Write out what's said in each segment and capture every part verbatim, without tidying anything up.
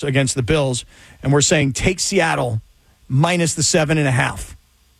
against the Bills, and we're saying take Seattle minus the seven and a half.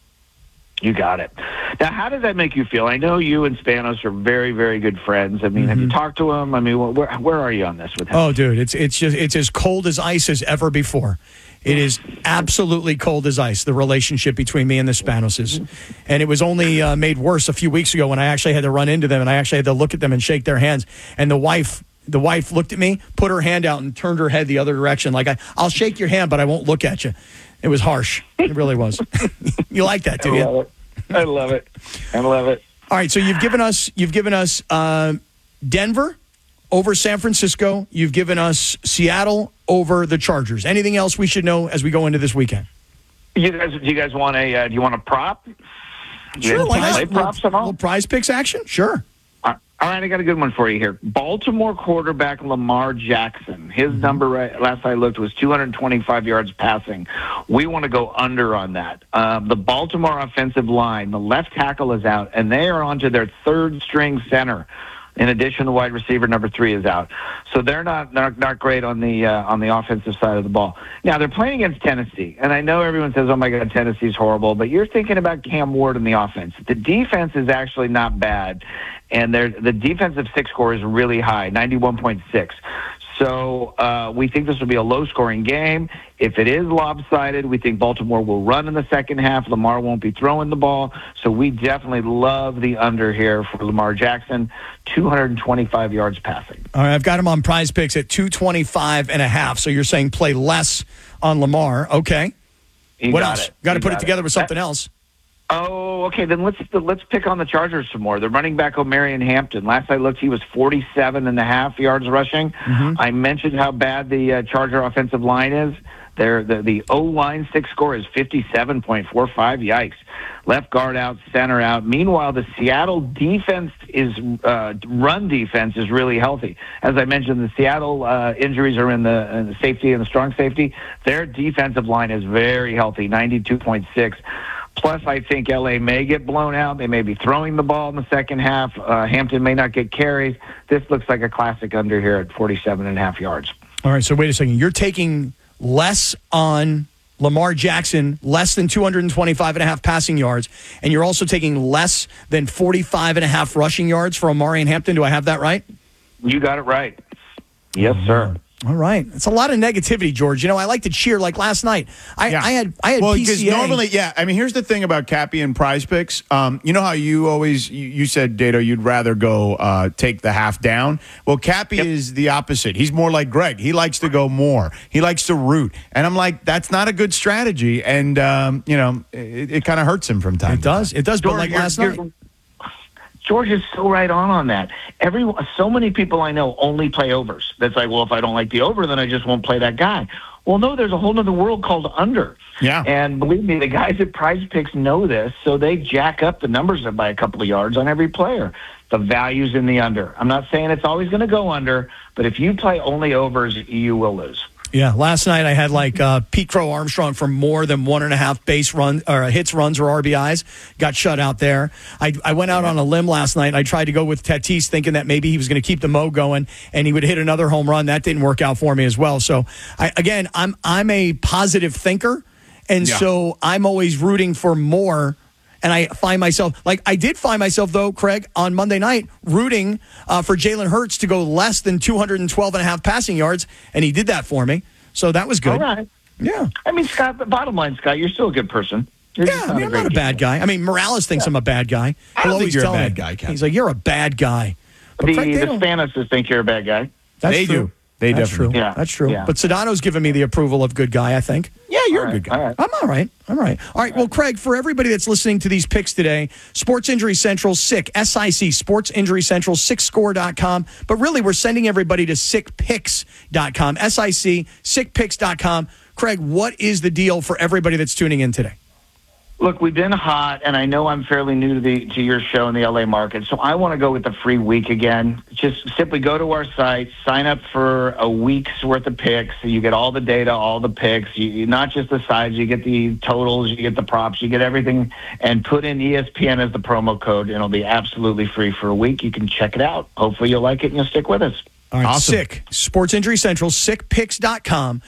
You got it. Now, how does that make you feel? I know you and Spanos are very, very good friends. I mean, mm-hmm. have you talked to him? I mean, where where are you on this with him? Oh, dude, it's it's just it's as cold as ice as ever before. It is absolutely cold as ice, the relationship between me and the Spanoses. And it was only uh, made worse a few weeks ago when I actually had to run into them, and I actually had to look at them and shake their hands. And the wife the wife looked at me, put her hand out, and turned her head the other direction. Like, I, I'll shake your hand, but I won't look at you. It was harsh. It really was. You like that, do I you? Love it. I love it. I love it. All right, so you've given us you've given us uh, Denver over San Francisco. You've given us Seattle over the Chargers. Anything else we should know as we go into this weekend? You guys, do you guys want a? Uh, do you want a prop? Sure. Why not? Play props at all? Little prize picks action. Sure. Uh, all right, I got a good one for you here. Baltimore quarterback Lamar Jackson. His mm-hmm. number right, last I looked was two hundred twenty-five yards passing. We want to go under on that. Uh, the Baltimore offensive line, the left tackle is out, and they are onto their third string center. In addition, the wide receiver number three is out, so they're not not, not great on the uh, on the offensive side of the ball. Now they're playing against Tennessee, and I know everyone says, "Oh my God, Tennessee's horrible," but you're thinking about Cam Ward in the offense. The defense is actually not bad, and the defensive six score is really high, ninety-one point six. So uh, we think this will be a low-scoring game. If it is lopsided, we think Baltimore will run in the second half. Lamar won't be throwing the ball. So we definitely love the under here for Lamar Jackson, two hundred twenty-five yards passing. All right, I've got him on Prize Picks at two twenty-five and a half. So you're saying play less on Lamar. Okay. You what got else? It. Got to put got it together it. with something that, else. Oh, okay. Then let's let's pick on the Chargers some more. The running back O'Marion Hampton. Last I looked, he was forty-seven and a half yards rushing. Mm-hmm. I mentioned how bad the uh, Charger offensive line is. Their the the O-line six score is fifty-seven point four five. Yikes! Left guard out, center out. Meanwhile, the Seattle defense is uh, run defense is really healthy. As I mentioned, the Seattle uh, injuries are in the, in the safety and the strong safety. Their defensive line is very healthy, ninety-two point six. Plus, I think L A may get blown out. They may be throwing the ball in the second half. Uh, Hampton may not get carries. This looks like a classic under here at forty-seven and a half yards. All right, so wait a second. You're taking less on Lamar Jackson, less than two hundred twenty-five and a half passing yards, and you're also taking less than forty-five and a half rushing yards for Omarion Hampton. Do I have that right? You got it right. Yes, sir. All right. It's a lot of negativity, George. You know, I like to cheer like last night. I, yeah. I had I had well, P C A. Because normally, yeah, I mean, here's the thing about Cappy and Prize Picks. Um, you know how you always, you, you said, Dato, you'd rather go uh, take the half down? Well, Cappy yep. is the opposite. He's more like Greg. He likes to go more. He likes to root. And I'm like, that's not a good strategy. And, um, you know, it, it kind of hurts him from time it to does. time. It does, George, but like you're, last you're, night. George is so right on on that. Every so many people I know only play overs. That's like, well, if I don't like the over, then I just won't play that guy. Well, no, there's a whole other world called under. Yeah. And believe me, the guys at Prize Picks know this, so they jack up the numbers by a couple of yards on every player. The value's in the under. I'm not saying it's always going to go under, but if you play only overs, you will lose. Yeah, last night I had like uh, Pete Crow Armstrong for more than one and a half base run or hits, runs, or R B Is. Got shut out there. I, I went out on a limb last night. And I tried to go with Tatis, thinking that maybe he was going to keep the Mo going and he would hit another home run. That didn't work out for me as well. So I, again, I'm I'm a positive thinker, and yeah. so I'm always rooting for more. And I find myself, like I did find myself, though, Craig, on Monday night, rooting uh, for Jalen Hurts to go less than two hundred twelve and a half passing yards, and he did that for me. So that was good. All right. Yeah. I mean, Scott, the bottom line, Scott, you're still a good person. You're yeah, I mean, I'm not a bad guy. I mean, Morales thinks yeah. I'm a bad guy. I don't think you're a bad guy, Ken. He's like, you're a bad guy. But the Craig, the Spanos think you're a bad guy. That's they true. do. They That's definitely. true. Yeah. That's true. Yeah. But Sedano's given me the approval of good guy, I think. Yeah, you're all a right. good guy. All right. I'm all right. I'm all right. All right. Well, Craig, for everybody that's listening to these picks today, Sports Injury Central, SICK, S I C, Sports Injury Central, sick score dot com. But really, we're sending everybody to sick picks dot com, S I C, sick picks dot com. Craig, what is the deal for everybody that's tuning in today? Look, we've been hot, and I know I'm fairly new to the to your show in the L A market, so I want to go with the free week again. Just simply go to our site, sign up for a week's worth of picks. So you get all the data, all the picks, you, not just the sides. You get the totals, you get the props, you get everything, and put in E S P N as the promo code, and it'll be absolutely free for a week. You can check it out. Hopefully you'll like it, and you'll stick with us. All right, awesome. SICK, Sports Injury Central, sick picks dot com.